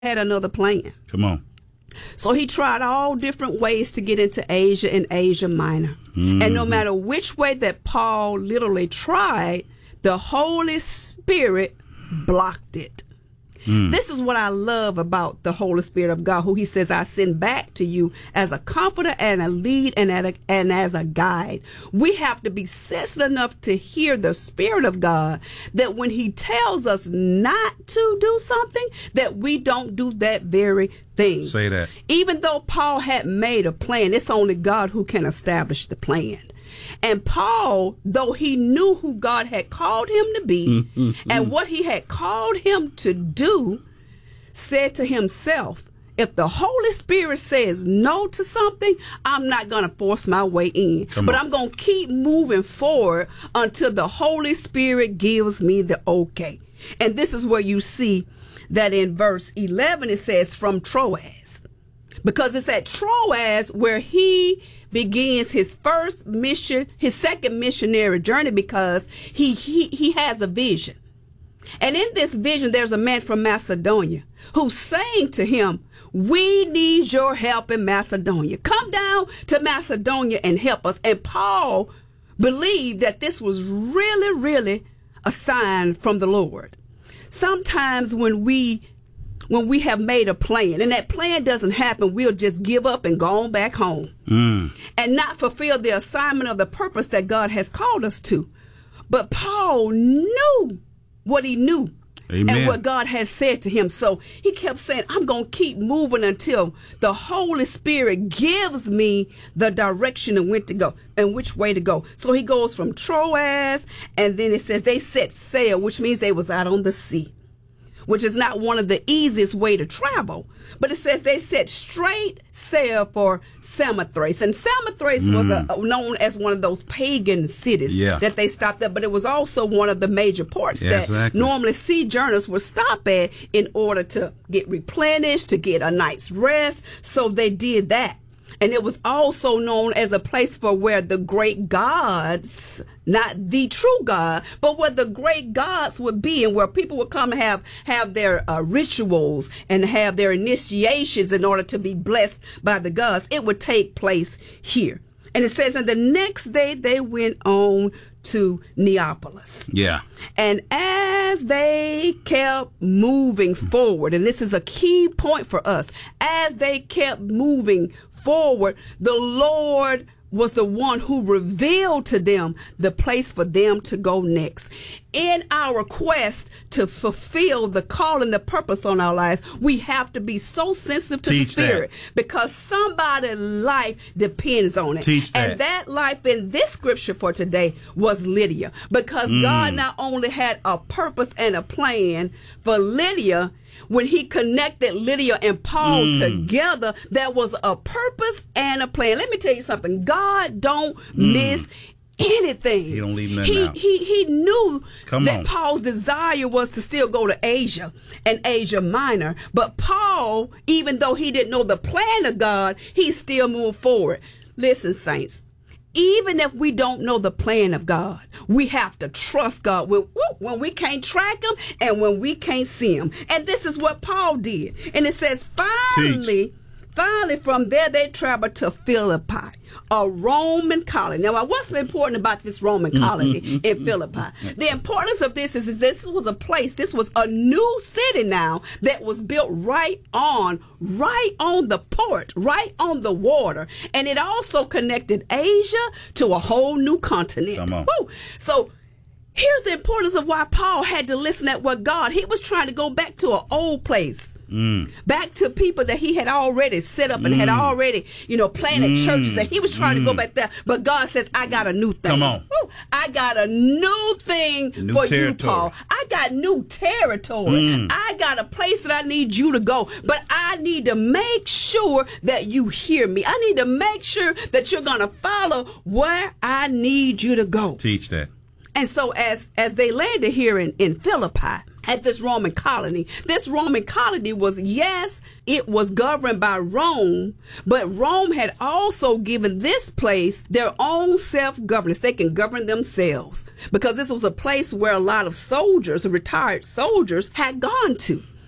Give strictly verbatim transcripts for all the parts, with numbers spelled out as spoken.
had another plan. Come on. So he tried all different ways to get into Asia and Asia Minor. Mm-hmm. And no matter which way that Paul literally tried, the Holy Spirit blocked it. Mm. This is what I love about the Holy Spirit of God, who he says, I send back to you as a comforter and a lead and, a, and as a guide. We have to be sensitive enough to hear the Spirit of God, that when he tells us not to do something, that we don't do that very thing. Say that. Even though Paul had made a plan, it's only God who can establish the plan. And Paul, though he knew who God had called him to be mm, mm, and mm. what he had called him to do, said to himself, if the Holy Spirit says no to something, I'm not going to force my way in. Come but on. I'm going to keep moving forward until the Holy Spirit gives me the okay. And this is where you see that in verse eleven, it says from Troas. Because it's at Troas where he begins his first mission, his second missionary journey, because he, he, he has a vision. And in this vision, there's a man from Macedonia who's saying to him, we need your help in Macedonia. Come down to Macedonia and help us. And Paul believed that this was really, really a sign from the Lord. Sometimes when we When we have made a plan and that plan doesn't happen, we'll just give up and go on back home mm. and not fulfill the assignment of the purpose that God has called us to. But Paul knew what he knew. Amen. And what God has said to him. So he kept saying, I'm going to keep moving until the Holy Spirit gives me the direction and when to go and which way to go. So he goes from Troas, and then it says they set sail, which means they was out on the sea, which is not one of the easiest way to travel. But it says they set straight sail for Samothrace. And Samothrace mm. was a, known as one of those pagan cities yeah. that they stopped at. But it was also one of the major ports yeah, that exactly. normally sojourners would stop at in order to get replenished, to get a night's rest. So they did that. And it was also known as a place for where the great gods, not the true God, but where the great gods would be, and where people would come and have, have their uh, rituals and have their initiations in order to be blessed by the gods. It would take place here. And it says, and the next day they went on to Neapolis. Yeah. And as they kept moving forward, and this is a key point for us, as they kept moving forward, the Lord was the one who revealed to them the place for them to go next. In our quest to fulfill the call and the purpose on our lives, we have to be so sensitive to Teach the Spirit that. Because somebody's life depends on it. Teach that. And that life in this scripture for today was Lydia, because mm. God not only had a purpose and a plan for Lydia. When he connected Lydia and Paul mm. together, there was a purpose and a plan. Let me tell you something. God don't mm. miss anything. He don't leave nothing he, out. He, he knew Come that on. Paul's desire was to still go to Asia and Asia Minor. But Paul, even though he didn't know the plan of God, he still moved forward. Listen, saints. Even if we don't know the plan of God, we have to trust God when, when we can't track him and when we can't see him. And this is what Paul did. And it says, finally, Teach. finally from there they traveled to Philippi, a Roman colony. Now, what's important about this Roman colony in Philippi? The importance of this is, is this was a place, this was a new city now that was built right on, right on the port, right on the water. And it also connected Asia to a whole new continent. Come on. Woo. So here's the importance of why Paul had to listen at what God, he was trying to go back to an old place. Mm. Back to people that he had already set up and mm. had already, you know, planted mm. churches, and he was trying mm. to go back there. But God says, I got a new thing. Come on. Woo. I got a new thing new for territory. you, Paul. I got new territory. Mm. I got a place that I need you to go. But I need to make sure that you hear me. I need to make sure that you're going to follow where I need you to go. Teach that. And so as, as they landed here in, in Philippi, at this Roman colony. This Roman colony was, yes, it was governed by Rome, but Rome had also given this place their own self-governance. They can govern themselves because this was a place where a lot of soldiers, retired soldiers, had gone to.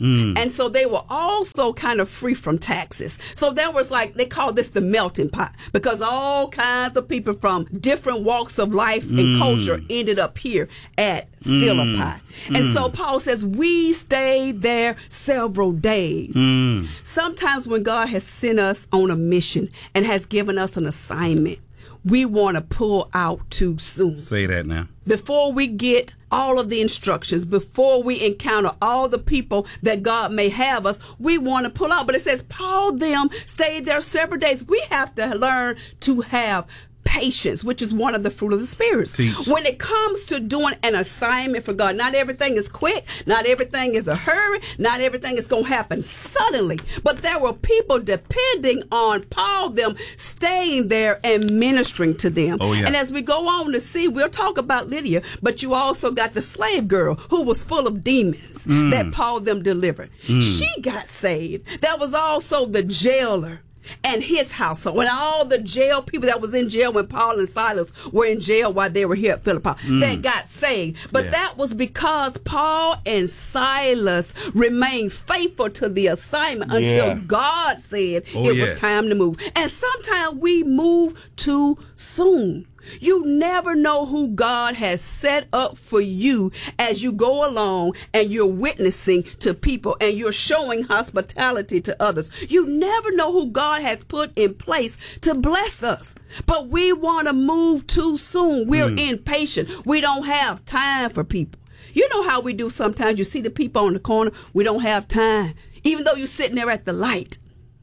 Mm. And so they were also kind of free from taxes. So there was like, they call this the melting pot, because all kinds of people from different walks of life and Mm. culture ended up here at Mm. Philippi. And Mm. so Paul says, we stayed there several days. Mm. Sometimes when God has sent us on a mission and has given us an assignment, we want to pull out too soon. Say that now. Before we get all of the instructions, before we encounter all the people that God may have us, we want to pull out. But it says, Paul them stayed there several days. We have to learn to have patience, which is one of the fruit of the spirits. Teach. When it comes to doing an assignment for God, not everything is quick, not everything is a hurry, not everything is going to happen suddenly. But there were people depending on Paul them staying there and ministering to them. Oh, yeah. And as we go on to see, we'll talk about Lydia, but you also got the slave girl who was full of demons Mm. that Paul them delivered. Mm. She got saved. There was also the jailer and his household, and all the jail people that was in jail when Paul and Silas were in jail while they were here at Philippi, Mm. that got saved. But Yeah. that was because Paul and Silas remained faithful to the assignment until Yeah. God said Oh, it yes. was time to move. And sometimes we move too soon. You never know who God has set up for you as you go along and you're witnessing to people and you're showing hospitality to others. You never know who God has put in place to bless us. But we want to move too soon. We're Mm. impatient. We don't have time for people. You know how we do sometimes. You see the people on the corner. We don't have time. Even though you're sitting there at the light.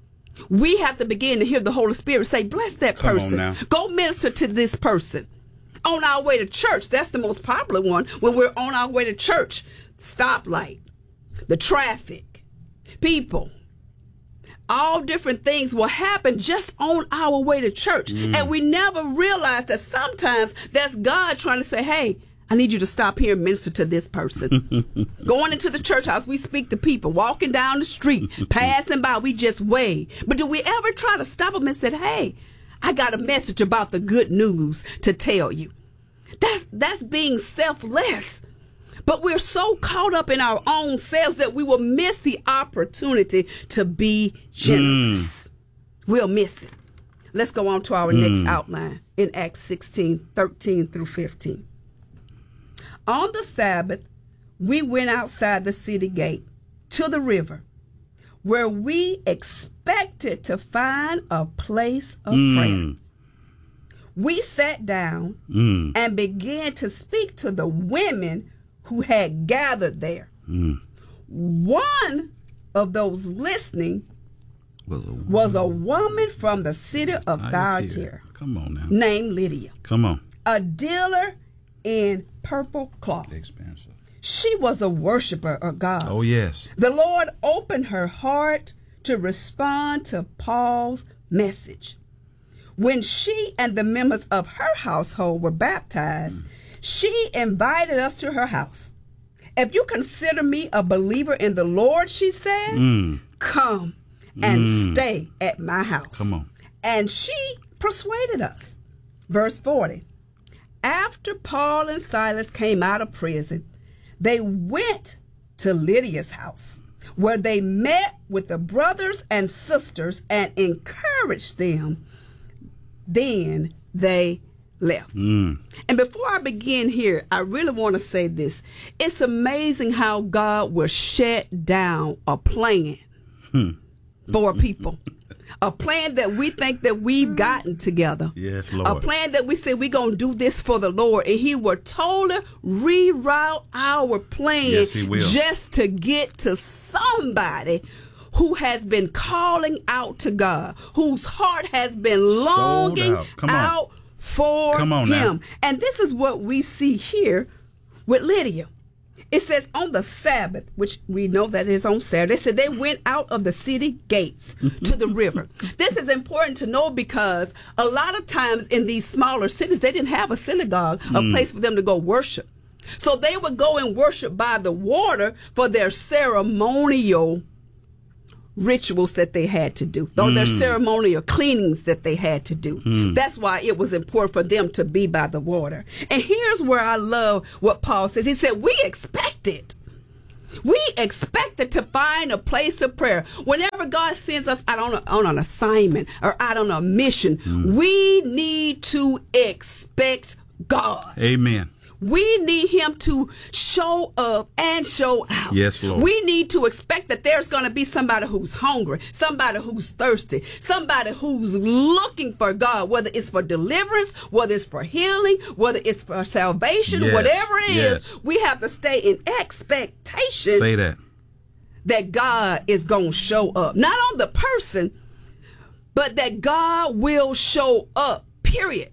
We have to begin to hear the Holy Spirit say, bless that Come on person. now. Go minister to this person. On our way to church, that's the most popular one. When we're on our way to church, stoplight, the traffic, people, all different things will happen just on our way to church. Mm. And we never realize that sometimes that's God trying to say, hey, I need you to stop here and minister to this person. Going into the church house, we speak to people. Walking down the street, passing by, we just wave. But do we ever try to stop them and say, hey, I got a message about the good news to tell you? That's that's being selfless. But we're so caught up in our own selves that we will miss the opportunity to be generous. Mm. We'll miss it. Let's go on to our mm. next outline in Acts sixteen, thirteen through fifteen. On the Sabbath, we went outside the city gate to the river, where we expected to find a place of mm. prayer. We sat down mm. and began to speak to the women who had gathered there. Mm. One of those listening was a, was a woman from the city of Thyatira. Come on now. Named Lydia. Come on. A dealer in purple cloth. Expensive. She was a worshiper of God. Oh, yes. The Lord opened her heart to respond to Paul's message. When she and the members of her household were baptized, mm. she invited us to her house. If you consider me a believer in the Lord, she said, mm. come and mm. stay at my house. Come on. And she persuaded us. Verse forty. After Paul and Silas came out of prison, they went to Lydia's house, where they met with the brothers and sisters and encouraged them. Then they left. Mm. And before I begin here, I really want to say this. It's amazing how God will shut down a plan hmm. for people. A plan that we think that we've gotten together. Yes, Lord. A plan that we say we're going to do this for the Lord. And he will totally reroute our plan yes, he will. Just to get to somebody who has been calling out to God, whose heart has been longing out, Come on. out for Come on him. Now. And this is what we see here with Lydia. It says on the Sabbath, which we know that is on Saturday, it said they went out of the city gates to the river. This is important to know because a lot of times in these smaller cities, they didn't have a synagogue, a mm. place for them to go worship. So they would go and worship by the water for their ceremonial rituals that they had to do, though mm. their ceremonial cleanings that they had to do. Mm. That's why it was important for them to be by the water. And here's where I love what Paul says. He said, we expected We expected to find a place of prayer. Whenever God sends us out on, a, on an assignment or out on a mission, mm. we need to expect God. Amen. We need him to show up and show out. Yes, Lord. We need to expect that there's going to be somebody who's hungry, somebody who's thirsty, somebody who's looking for God, whether it's for deliverance, whether it's for healing, whether it's for salvation, yes. whatever it yes. is. We have to stay in expectation. Say that. That God is going to show up. Not on the person, but that God will show up, period.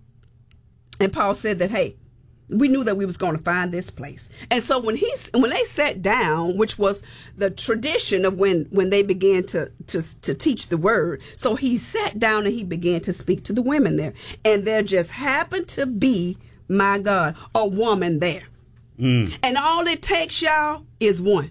And Paul said that, hey, we knew that we was going to find this place. And so when he's when they sat down, which was the tradition of when, when they began to, to, to teach the word, so he sat down and he began to speak to the women there. And there just happened to be, my God, a woman there. Mm. And all it takes, y'all, is one.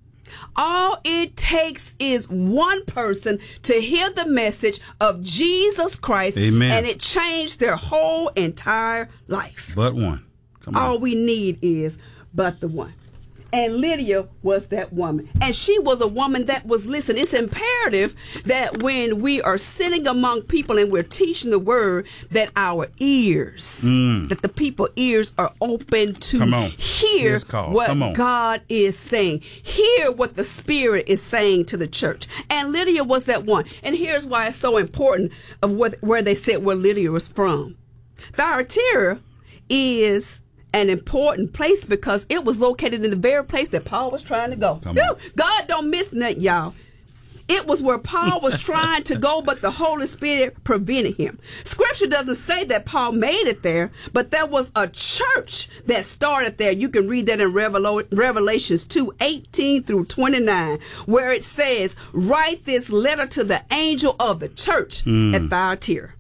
All it takes is one person to hear the message of Jesus Christ. Amen. And it changed their whole entire life. But one. Come on. All we need is but the one. And Lydia was that woman. And she was a woman that was listening. It's imperative that when we are sitting among people and we're teaching the word, that our ears, mm. that the people's ears are open to hear what God is saying. Hear what the Spirit is saying to the church. And Lydia was that one. And here's why it's so important of what, where they said where Lydia was from. Thyatira is an important place because it was located in the very place that Paul was trying to go. God don't miss nothing, y'all. It was where Paul was trying to go, but the Holy Spirit prevented him. Scripture doesn't say that Paul made it there, but there was a church that started there. You can read that in Revela- Revelations two, eighteen through twenty-nine, where it says, write this letter to the angel of the church mm. at Thyatira.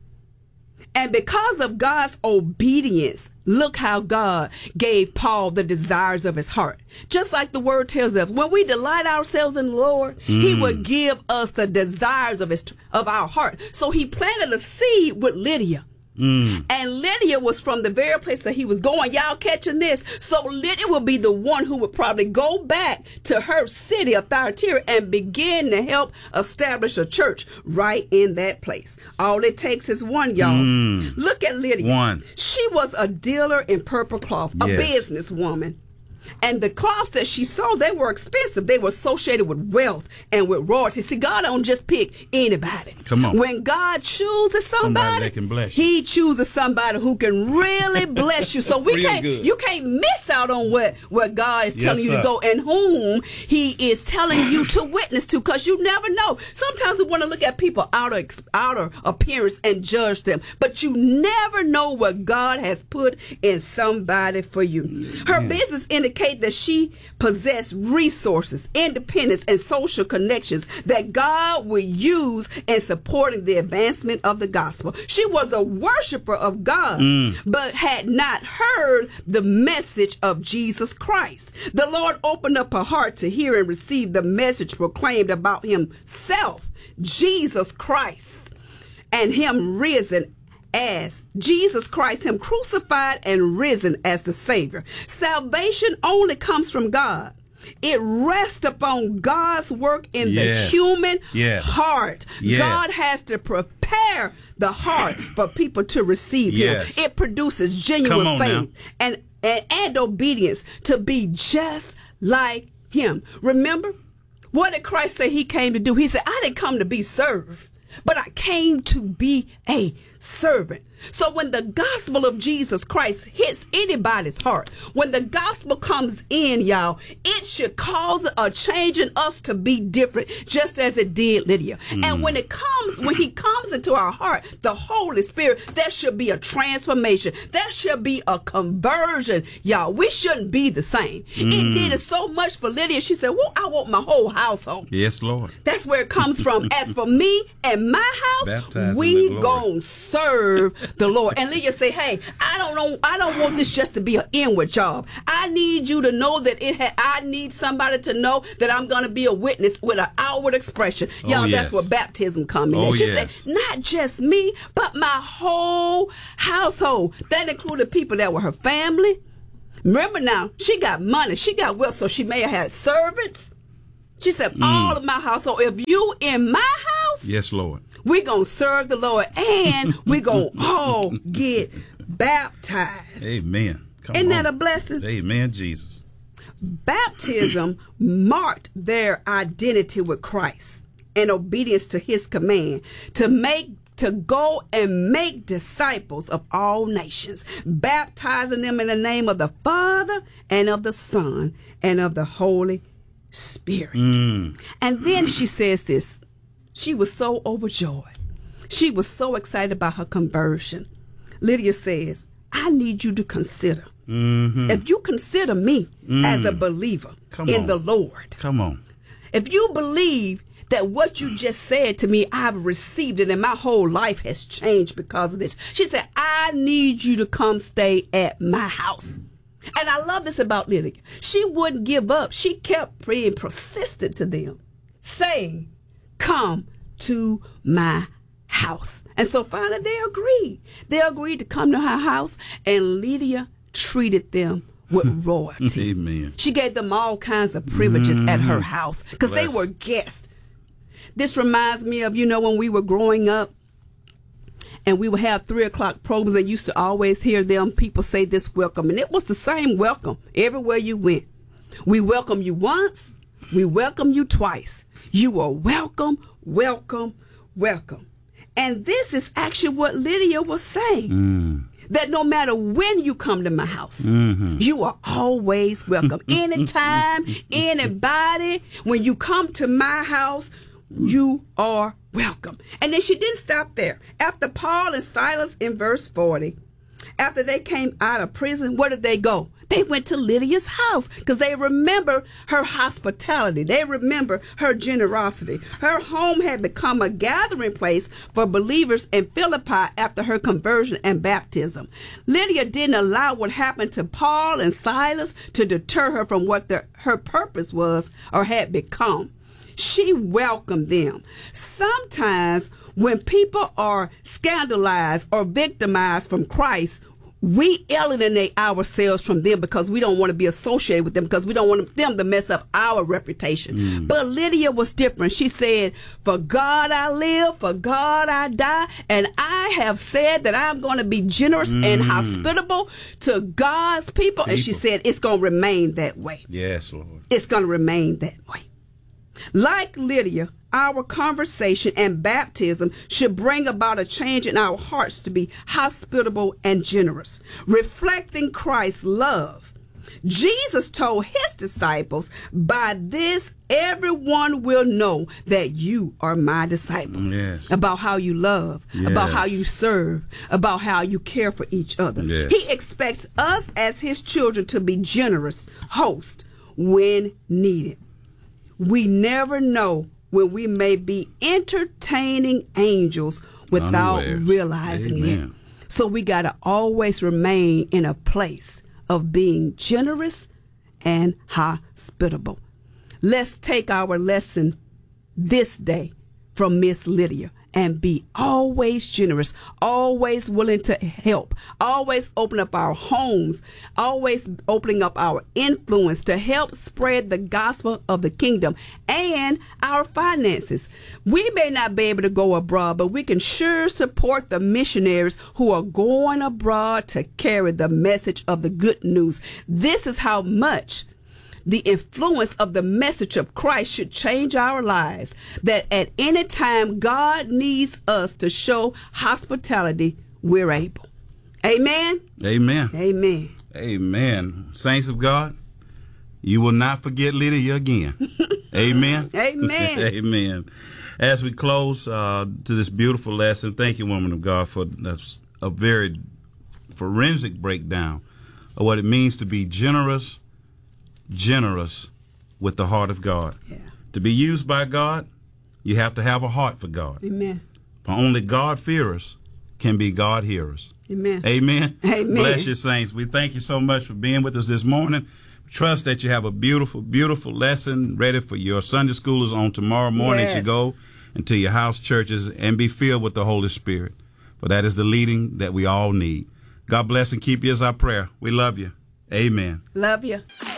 And because of God's obedience, look how God gave Paul the desires of his heart. Just like the word tells us, when we delight ourselves in the Lord, mm. he will give us the desires of his of our heart. So he planted a seed with Lydia. Mm. And Lydia was from the very place that he was going. Y'all catching this? So Lydia will be the one who would probably go back to her city of Thyatira and begin to help establish a church right in that place. All it takes is one, y'all. Mm. Look at Lydia. One. She was a dealer in purple cloth, a yes. businesswoman. And the cloths that she sold, they were expensive. They were associated with wealth and with royalty. See, God don't just pick anybody. Come on. When God chooses somebody, somebody that can bless you. He chooses somebody who can really bless you. So we can't, good. you can't miss out on what, what God is telling yes, you to sir. go and whom he is telling you to witness to, because you never know. Sometimes we want to look at people outer, outer appearance and judge them, but you never know what God has put in somebody for you. Her yeah. business indicates that she possessed resources, independence, and social connections that God would use in supporting the advancement of the gospel. She was a worshiper of God, mm. but had not heard the message of Jesus Christ. The Lord opened up her heart to hear and receive the message proclaimed about himself, Jesus Christ, and him risen as Jesus Christ, him crucified and risen as the Savior. Salvation only comes from God. It rests upon God's work in yes. the human yes. heart. Yes. God has to prepare the heart for people to receive yes. him. It produces genuine faith and, and, and obedience to be just like him. Remember, what did Christ say he came to do? He said, I didn't come to be served, but I came to be a servant. So when the gospel of Jesus Christ hits anybody's heart, when the gospel comes in, y'all, it should cause a change in us to be different, just as it did Lydia. Mm. And when it comes, when he comes into our heart, the Holy Spirit, there should be a transformation. There should be a conversion, y'all. We shouldn't be the same. Mm. It did it so much for Lydia. She said, well, I want my whole household. Yes, Lord. That's where it comes from. As for me and my house, Baptized we gonna serve the Lord. And Lydia say, hey, I don't know, I don't want this just to be an inward job. I need you to know that it ha- I need somebody to know that I'm going to be a witness with an outward expression. Oh, y'all, yes. That's where baptism comes in. Oh, she yes. said, not just me, but my whole household. That included people that were her family, Remember now, she got money. She got wealth, so she may have had servants. She said, mm. all of my household, if you in my house, yes, Lord, we're going to serve the Lord, and we're going to all get baptized. Amen. Come Isn't on. that a blessing? Amen, Jesus. Baptism marked their identity with Christ and obedience to his command to make to go and make disciples of all nations, baptizing them in the name of the Father and of the Son and of the Holy Spirit. Mm. And then she says this. She was so overjoyed. She was so excited about her conversion. Lydia says, I need you to consider. Mm-hmm. If you consider me mm. as a believer Come in on. the Lord. Come on. If you believe that what you just said to me, I've received it and my whole life has changed because of this. She said, I need you to come stay at my house. And I love this about Lydia. She wouldn't give up. She kept being persistent to them, saying, come to my house. And so finally they agreed. They agreed to come to her house, and Lydia treated them with royalty. Amen. She gave them all kinds of privileges mm-hmm. at her house because they were guests. This reminds me of, you know, when we were growing up and we would have three o'clock programs, and used to always hear them people say this welcome. And it was the same welcome everywhere you went. We welcome you once. We welcome you twice. You are welcome, welcome, welcome. And this is actually what Lydia was saying. Mm. That no matter when you come to my house, mm-hmm. you are always welcome. Anytime, anybody, when you come to my house, you are welcome. And then she didn't stop there. After Paul and Silas in verse forty, after they came out of prison, where did they go? They went to Lydia's house because they remember her hospitality. They remember her generosity. Her home had become a gathering place for believers in Philippi after her conversion and baptism. Lydia didn't allow what happened to Paul and Silas to deter her from what their, her purpose was or had become. She welcomed them. Sometimes when people are scandalized or victimized from Christ, we alienate ourselves from them because we don't want to be associated with them, because we don't want them to mess up our reputation. Mm. But Lydia was different. She said, for God I live, for God I die, and I have said that I'm going to be generous mm. and hospitable to God's people. people. And she said, it's going to remain that way. Yes, Lord. It's going to remain that way. Like Lydia, our conversation and baptism should bring about a change in our hearts to be hospitable and generous, reflecting Christ's love. Jesus told his disciples, by this everyone will know that you are my disciples. Yes. About how you love, yes. about how you serve, about how you care for each other. Yes. He expects us as his children to be generous hosts when needed. We never know when we may be entertaining angels without Unaware. realizing Amen. it. So we got to always remain in a place of being generous and hospitable. Let's take our lesson this day from Miss Lydia and be always generous, always willing to help, always open up our homes, always opening up our influence to help spread the gospel of the kingdom and our finances. We may not be able to go abroad, but we can sure support the missionaries who are going abroad to carry the message of the good news. This is how much the influence of the message of Christ should change our lives, that at any time God needs us to show hospitality, we're able. Amen? Amen. Amen. Amen. Saints of God, you will not forget Lydia again. Amen. Amen. Amen. As we close uh, to this beautiful lesson, thank you, woman of God, for a, a very forensic breakdown of what it means to be generous, generous with the heart of God. Yeah. To be used by God, you have to have a heart for God. Amen. For only God-fearers can be God-hearers. Amen. Amen. Amen. Bless you, saints. We thank you so much for being with us this morning. Trust that you have a beautiful, beautiful lesson ready for your Sunday schoolers on tomorrow morning yes. as you go into your house churches, and be filled with the Holy Spirit. For that is the leading that we all need. God bless and keep you is our prayer. We love you. Amen. Love you.